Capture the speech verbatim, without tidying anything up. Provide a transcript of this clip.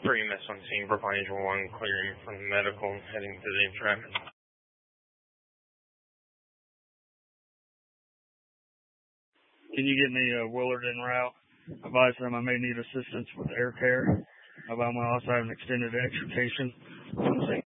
Three miss on scene, Brookline Angel one, clearing from the medical, heading to the entrapment. Can you get me a Willard en route? Advise them I may need assistance with air care. About my also have an extended extrication from the